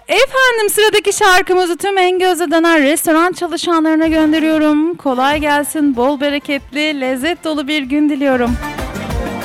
Efendim sıradaki şarkımızı tüm Engöz'e dönen restoran çalışanlarına gönderiyorum. Kolay gelsin, bol bereketli, lezzet dolu bir gün diliyorum.